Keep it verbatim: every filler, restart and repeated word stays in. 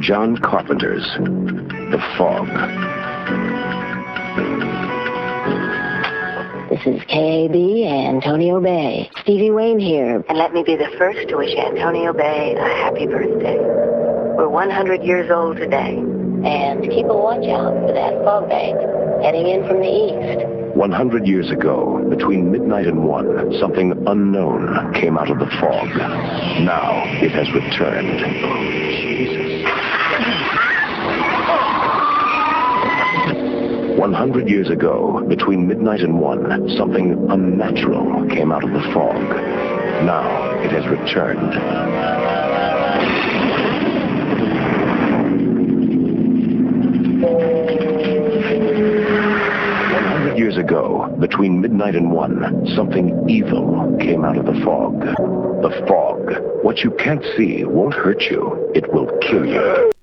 John Carpenter's The Fog. This is K A B, Antonio Bay. Stevie Wayne here. And let me be the first to wish Antonio Bay a happy birthday. We're one hundred years old today. And keep a watch out for that fog bank heading in from the east. one hundred years ago, between midnight and one, something unknown came out of the fog. Now it has returned. Oh, Jesus. one hundred years ago, between midnight and one, something unnatural came out of the fog. Now it has returned. Years ago, between midnight and one, something evil came out of the fog. The fog. What you can't see won't hurt you. It will kill you.